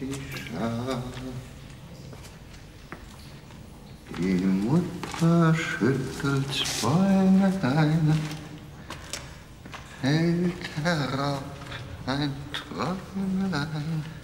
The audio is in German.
die Schar. Die Mutter schüttelt Bäumelein, fällt herab ein Träumlein.